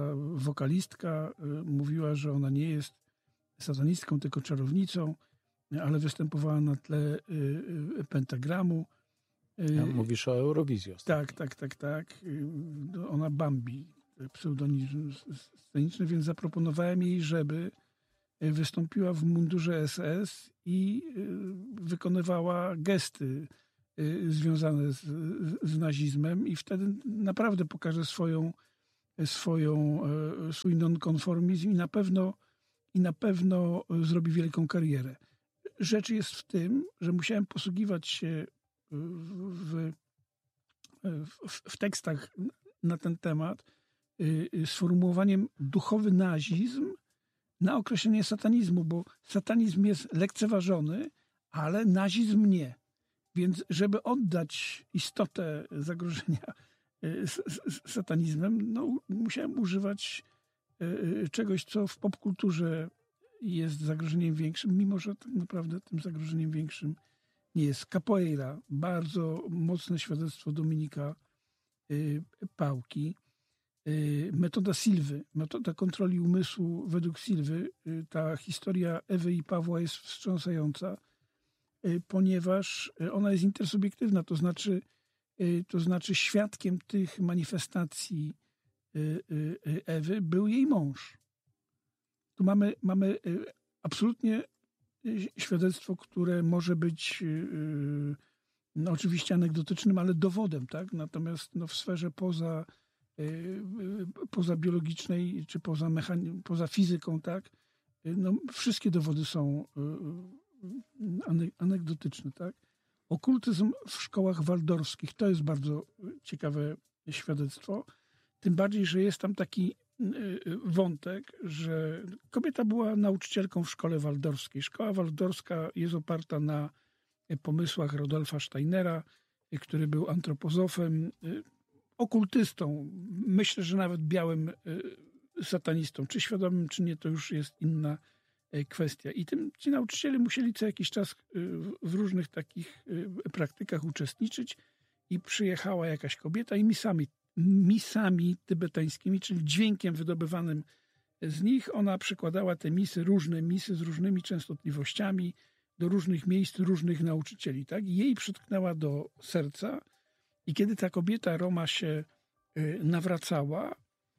wokalistka mówiła, że ona nie jest satanistką, tylko czarownicą. ale występowała na tle pentagramu. Mówisz o Eurowizji. Tak. Ona Bambi, pseudonizm sceniczny, więc zaproponowałem jej, żeby wystąpiła w mundurze SS i wykonywała gesty związane z nazizmem i wtedy naprawdę pokaże swój nonkonformizm i na pewno zrobi wielką karierę. Rzecz jest w tym, że musiałem posługiwać się w tekstach na ten temat sformułowaniem duchowy nazizm na określenie satanizmu, bo satanizm jest lekceważony, ale nazizm nie. Więc żeby oddać istotę zagrożenia satanizmem, musiałem używać czegoś, co w popkulturze jest zagrożeniem większym, mimo że tak naprawdę tym zagrożeniem większym nie jest. Capoeira, bardzo mocne świadectwo Dominika Pałki. Metoda Silwy, metoda kontroli umysłu według Silwy. Ta historia Ewy i Pawła jest wstrząsająca, ponieważ ona jest intersubiektywna, to znaczy świadkiem tych manifestacji Ewy był jej mąż. Tu mamy absolutnie świadectwo, które może być oczywiście anegdotycznym, ale dowodem, tak? Natomiast w sferze poza biologicznej czy poza fizyką, tak? Wszystkie dowody są anegdotyczne, tak? Okultyzm w szkołach waldorskich to jest bardzo ciekawe świadectwo. Tym bardziej, że jest tam taki wątek, że kobieta była nauczycielką w szkole waldorskiej. Szkoła waldorska jest oparta na pomysłach Rudolfa Steinera, który był antropozofem, okultystą. Myślę, że nawet białym satanistą. Czy świadomym, czy nie, to już jest inna kwestia. I ci nauczyciele musieli co jakiś czas w różnych takich praktykach uczestniczyć i przyjechała jakaś kobieta i misami tybetańskimi, czyli dźwiękiem wydobywanym z nich, ona przykładała te różne misy z różnymi częstotliwościami do różnych miejsc, różnych nauczycieli. Tak? I jej przytknęła do serca i kiedy ta kobieta Roma się nawracała,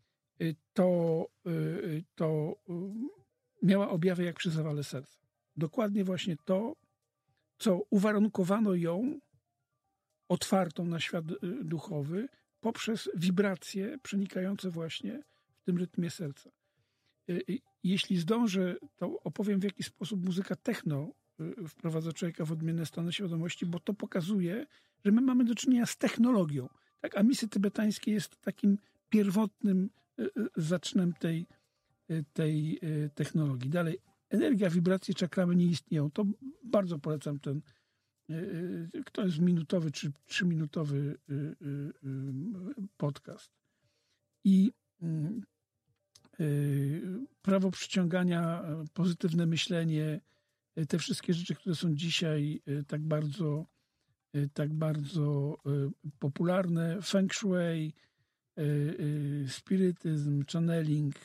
to miała objawy jak przy zawale serca. Dokładnie właśnie to, co uwarunkowano ją otwartą na świat duchowy poprzez wibracje przenikające właśnie w tym rytmie serca. Jeśli zdążę, to opowiem, w jaki sposób muzyka techno wprowadza człowieka w odmienne stany świadomości, bo to pokazuje, że my mamy do czynienia z technologią. Tak? A misy tybetańskie jest takim pierwotnym zaczynem tej technologii. Dalej, energia, wibracje, czakramy nie istnieją. To bardzo polecam to jest minutowy czy 3-minutowy podcast. I prawo przyciągania, pozytywne myślenie, te wszystkie rzeczy, które są dzisiaj tak bardzo popularne, feng shui, spirytyzm, channeling.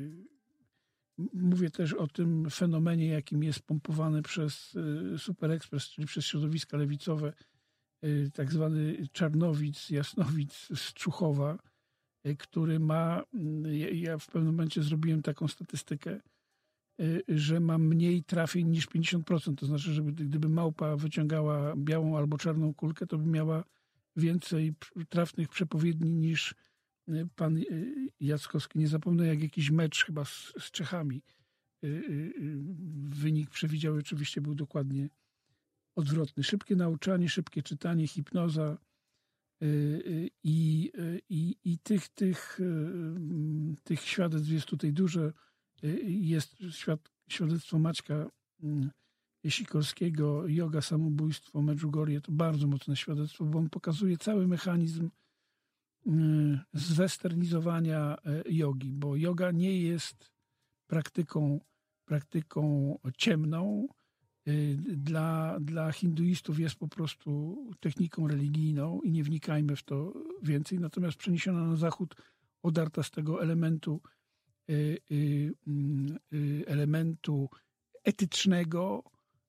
Mówię też o tym fenomenie, jakim jest pompowany przez Super Express, czyli przez środowiska lewicowe, tak zwany Czarnowic, Jasnowic z Czuchowa, który ma, ja w pewnym momencie zrobiłem taką statystykę, że ma mniej trafień niż 50%. To znaczy, że gdyby małpa wyciągała białą albo czarną kulkę, to by miała więcej trafnych przepowiedni niż pan Jackowski. Nie zapomnę, jak jakiś mecz chyba z Czechami. Wynik przewidział, oczywiście był dokładnie odwrotny. Szybkie nauczanie, szybkie czytanie, hipnoza i tych świadectw jest tutaj dużo. Jest świadectwo Maćka Sikorskiego, joga, samobójstwo, Medjugorje. To bardzo mocne świadectwo, bo on pokazuje cały mechanizm zwesternizowania jogi, bo joga nie jest praktyką ciemną. Dla hinduistów jest po prostu techniką religijną i nie wnikajmy w to więcej. Natomiast przeniesiona na zachód, odarta z tego elementu etycznego,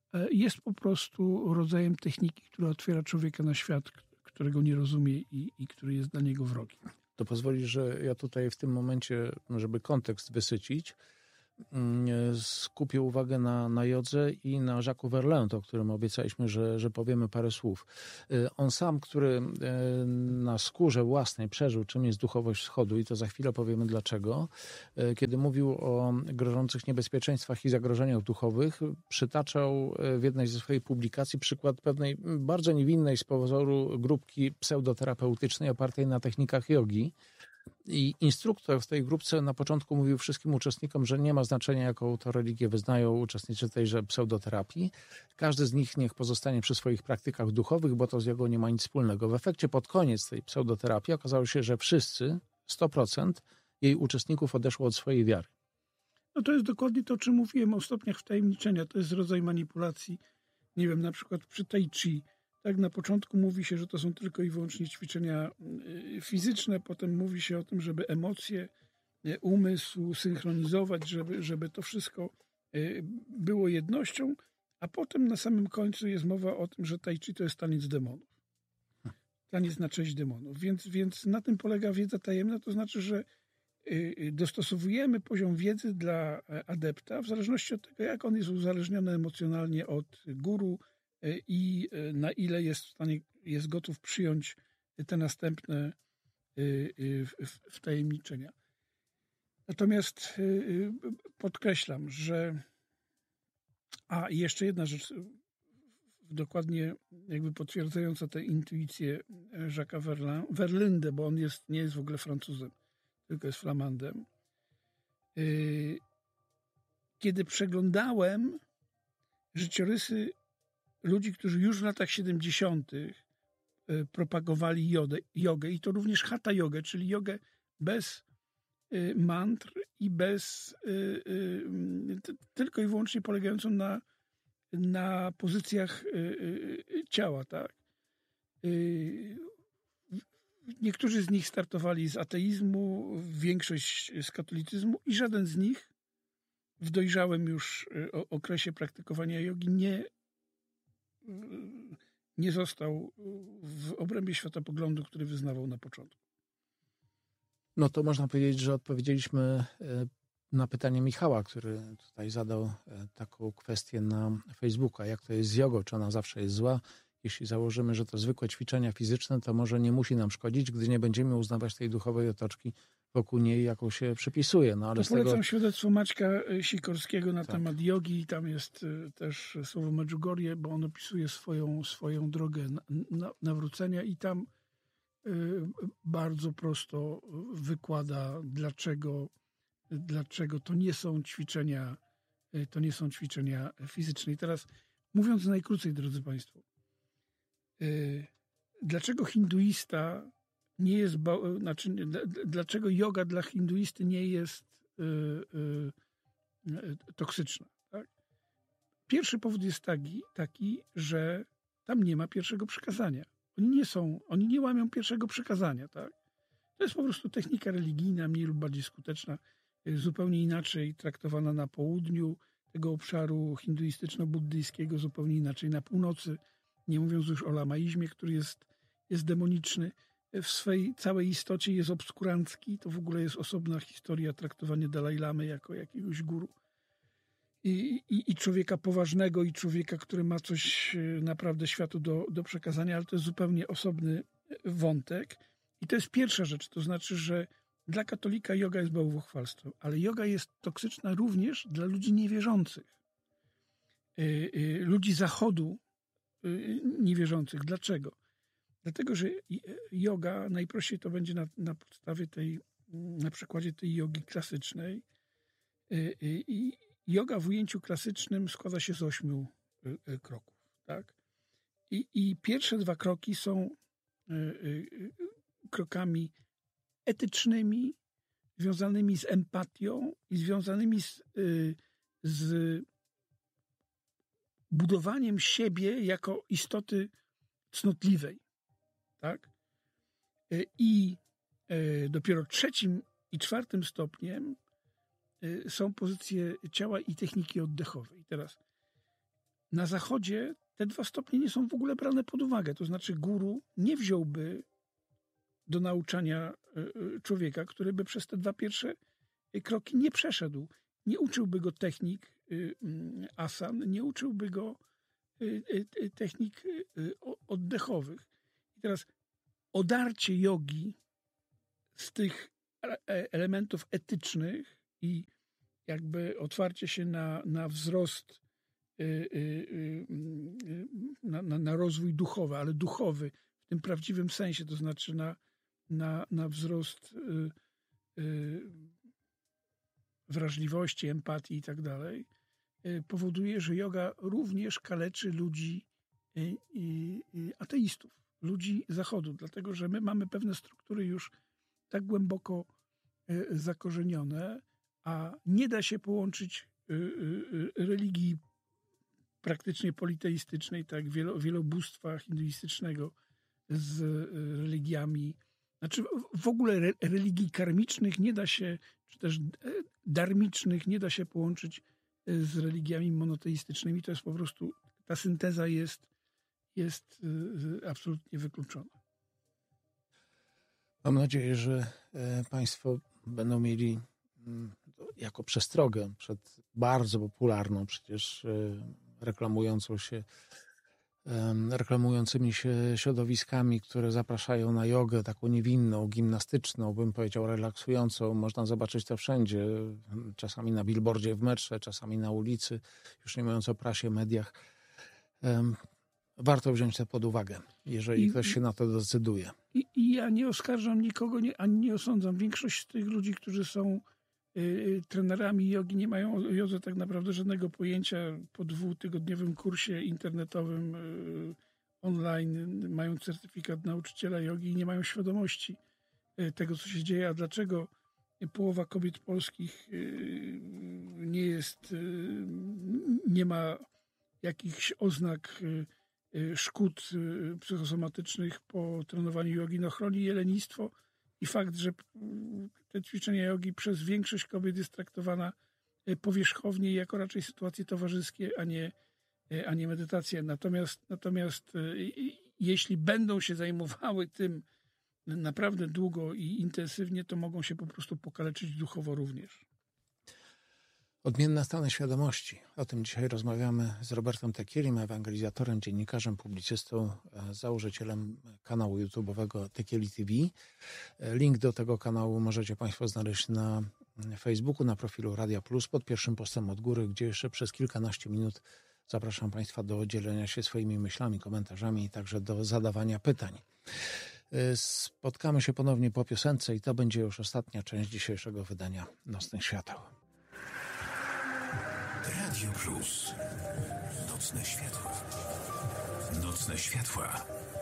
jest po prostu rodzajem techniki, która otwiera człowieka na świat, którego nie rozumie i który jest dla niego wrogi. To pozwolisz, że ja tutaj w tym momencie, żeby kontekst wysycić, skupię uwagę na jodze i na Jacques'u Verlaine, o którym obiecaliśmy, że powiemy parę słów. On sam, który na skórze własnej przeżył, czym jest duchowość wschodu, i to za chwilę powiemy dlaczego, kiedy mówił o grożących niebezpieczeństwach i zagrożeniach duchowych, przytaczał w jednej ze swoich publikacji przykład pewnej bardzo niewinnej z pozoru grupki pseudoterapeutycznej opartej na technikach jogi. I instruktor w tej grupce na początku mówił wszystkim uczestnikom, że nie ma znaczenia, jaką to religię wyznają uczestnicy tejże pseudoterapii. Każdy z nich niech pozostanie przy swoich praktykach duchowych, bo to z jogą nie ma nic wspólnego. W efekcie pod koniec tej pseudoterapii okazało się, że wszyscy, 100% jej uczestników odeszło od swojej wiary. No to jest dokładnie to, o czym mówiłem o stopniach wtajemniczenia. To jest rodzaj manipulacji. Nie wiem, na przykład przy tai chi. Tak, na początku mówi się, że to są tylko i wyłącznie ćwiczenia fizyczne, potem mówi się o tym, żeby emocje, umysł synchronizować, żeby to wszystko było jednością, a potem na samym końcu jest mowa o tym, że tai chi to jest taniec demonów. Taniec na cześć demonów. Więc na tym polega wiedza tajemna, to znaczy, że dostosowujemy poziom wiedzy dla adepta w zależności od tego, jak on jest uzależniony emocjonalnie od guru, i na ile jest w stanie, jest gotów przyjąć te następne wtajemniczenia. Natomiast podkreślam, że i jeszcze jedna rzecz dokładnie jakby potwierdzająca tę intuicję Jacques'a Verlinde, bo on nie jest w ogóle Francuzem, tylko jest Flamandem. Kiedy przeglądałem życiorysy ludzi, którzy już w latach 70. propagowali jogę i to również hatha jogę, czyli jogę bez mantr i bez tylko i wyłącznie polegającą na pozycjach ciała, tak? Niektórzy z nich startowali z ateizmu, większość z katolicyzmu i żaden z nich w dojrzałym już okresie praktykowania jogi nie został w obrębie światopoglądu, który wyznawał na początku. No to można powiedzieć, że odpowiedzieliśmy na pytanie Michała, który tutaj zadał taką kwestię na Facebooka. Jak to jest z jogą? Czy ona zawsze jest zła? Jeśli założymy, że to zwykłe ćwiczenia fizyczne, to może nie musi nam szkodzić, gdy nie będziemy uznawać tej duchowej otoczki wokół niej, jaką się przypisuje. No, ale polecam świadectwo Maćka Sikorskiego na temat jogi. Tam jest też słowo Medjugorje, bo on opisuje swoją drogę nawrócenia i tam bardzo prosto wykłada, dlaczego to nie są ćwiczenia fizyczne. I teraz mówiąc najkrócej, drodzy Państwo, dlaczego hinduista nie jest, dlaczego joga dla hinduisty nie jest toksyczna? Tak? Pierwszy powód jest taki, że tam nie ma pierwszego przykazania. Oni nie łamią pierwszego przykazania. Tak? To jest po prostu technika religijna, mniej lub bardziej skuteczna, zupełnie inaczej traktowana na południu tego obszaru hinduistyczno-buddyjskiego, zupełnie inaczej na północy. Nie mówiąc już o lamaizmie, który jest demoniczny. W swej całej istocie jest obskurancki. To w ogóle jest osobna historia traktowania Dalaj Lamy jako jakiegoś guru. I człowieka poważnego, i człowieka, który ma coś naprawdę światu do przekazania, ale to jest zupełnie osobny wątek. I to jest pierwsza rzecz. To znaczy, że dla katolika joga jest bałwochwalstwem, ale joga jest toksyczna również dla ludzi niewierzących. Ludzi zachodu niewierzących. Dlaczego? Dlatego, że joga, najprościej to będzie na podstawie na przykładzie tej jogi klasycznej. Joga w ujęciu klasycznym składa się z 8 kroków. Tak? I pierwsze 2 kroki są krokami etycznymi, związanymi z empatią i związanymi z budowaniem siebie jako istoty cnotliwej. Tak? I dopiero 3. i 4. stopniem są pozycje ciała i techniki oddechowej. Teraz na Zachodzie te 2 stopnie nie są w ogóle brane pod uwagę. To znaczy guru nie wziąłby do nauczania człowieka, który by przez te 2 pierwsze kroki nie przeszedł. Nie uczyłby go technik asan, nie uczyłby go technik oddechowych. I teraz odarcie jogi z tych elementów etycznych i jakby otwarcie się na wzrost, na rozwój duchowy, ale duchowy w tym prawdziwym sensie, to znaczy na wzrost wrażliwości, empatii i tak dalej, powoduje, że joga również kaleczy ludzi ateistów, ludzi Zachodu, dlatego że my mamy pewne struktury już tak głęboko zakorzenione, a nie da się połączyć religii praktycznie politeistycznej, tak, wielobóstwa hinduistycznego z religiami, znaczy w ogóle religii karmicznych nie da się, czy też darmicznych nie da się połączyć z religiami monoteistycznymi. To jest po prostu, ta synteza jest absolutnie wykluczona. Mam nadzieję, że Państwo będą mieli jako przestrogę przed bardzo popularną przecież reklamującymi się środowiskami, które zapraszają na jogę taką niewinną, gimnastyczną, bym powiedział relaksującą. Można zobaczyć to wszędzie, czasami na billboardzie w metrze, czasami na ulicy, już nie mówiąc o prasie, mediach. Warto wziąć to pod uwagę, jeżeli ktoś się na to decyduje. I ja nie oskarżam nikogo, ani nie osądzam. Większość z tych ludzi, którzy są trenerami jogi, nie mają o jodze tak naprawdę żadnego pojęcia. Po 2-tygodniowym kursie internetowym online mają certyfikat nauczyciela jogi i nie mają świadomości tego, co się dzieje. A dlaczego połowa kobiet polskich nie ma jakichś oznak szkód psychosomatycznych po trenowaniu jogi? No, chroni je lenistwo i fakt, że te ćwiczenia jogi przez większość kobiet jest traktowana powierzchownie jako raczej sytuacje towarzyskie, a nie medytacje. Natomiast jeśli będą się zajmowały tym naprawdę długo i intensywnie, to mogą się po prostu pokaleczyć duchowo również. Odmienne stany świadomości. O tym dzisiaj rozmawiamy z Robertem Tekielim, ewangelizatorem, dziennikarzem, publicystą, założycielem kanału YouTube'owego Tekieli TV. Link do tego kanału możecie Państwo znaleźć na Facebooku, na profilu Radia Plus, pod pierwszym postem od góry, gdzie jeszcze przez kilkanaście minut zapraszam Państwa do dzielenia się swoimi myślami, komentarzami i także do zadawania pytań. Spotkamy się ponownie po piosence i to będzie już ostatnia część dzisiejszego wydania Nocnych Świateł. Radio Plus. Nocne światła. Nocne światła.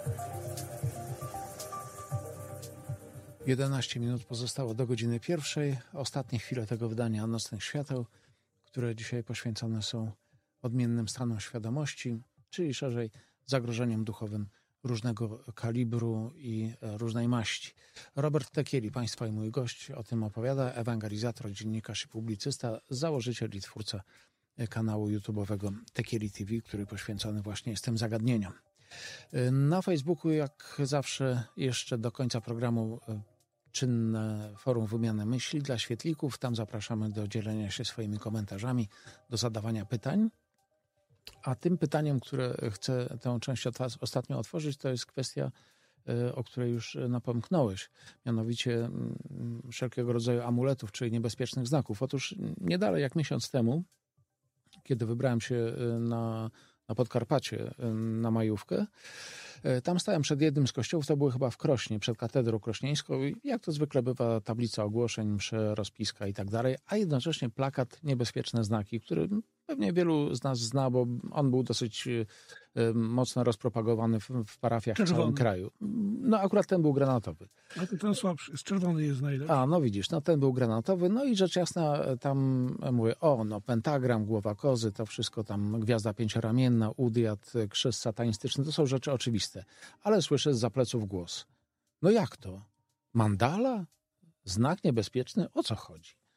11 minut pozostało do godziny 1. Ostatnie chwile tego wydania Nocnych Świateł, które dzisiaj poświęcone są odmiennym stanom świadomości, czyli szerzej zagrożeniom duchowym różnego kalibru i różnej maści. Robert Tekieli, Państwa i mój gość, o tym opowiada, ewangelizator, dziennikarz i publicysta, założyciel i twórca kanału YouTube'owego Tekieli TV, który poświęcony właśnie jest tym zagadnieniom. Na Facebooku, jak zawsze, jeszcze do końca programu czynne forum wymiany myśli dla świetlików. Tam zapraszamy do dzielenia się swoimi komentarzami, do zadawania pytań. A tym pytaniem, które chcę tę część ostatnio otworzyć, to jest kwestia, o której już napomknąłeś, mianowicie wszelkiego rodzaju amuletów, czyli niebezpiecznych znaków. Otóż nie dalej jak miesiąc temu, kiedy wybrałem się na Podkarpacie na majówkę, tam stałem przed jednym z kościołów, to było chyba w Krośnie, przed katedrą krośnieńską. Jak to zwykle bywa, tablica ogłoszeń, msze, rozpiska i tak dalej, a jednocześnie plakat Niebezpieczne znaki, który pewnie wielu z nas zna, bo on był dosyć mocno rozpropagowany w parafiach w całym kraju. No akurat ten był granatowy. A to ten słabszy, z czerwony jest najlepszy. A, no widzisz, no ten był granatowy, no i rzecz jasna tam mówię, pentagram, głowa kozy, to wszystko tam, gwiazda pięcioramienna, udiat, krzyż satanistyczny, to są rzeczy oczywiste. Ale słyszę zza pleców głos. No jak to? Mandala? Znak niebezpieczny? O co chodzi? No,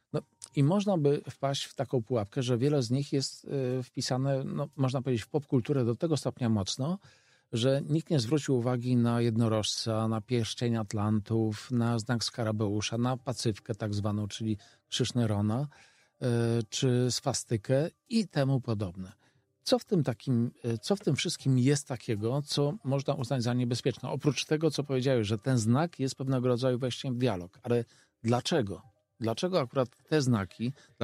I można by wpaść w taką pułapkę, że wiele z nich jest wpisane, no, można powiedzieć, w popkulturę do tego stopnia mocno, że nikt nie zwrócił uwagi na jednorożca, na pierścień Atlantów, na znak Skarabeusza, na pacyfkę tak zwaną, czyli krzyż Nerona, czy swastykę i temu podobne. Co w tym wszystkim jest takiego, co można uznać za niebezpieczne? Oprócz tego, co powiedziałeś, że ten znak jest pewnego rodzaju wejściem w dialog. Ale dlaczego? Dlaczego akurat te znaki,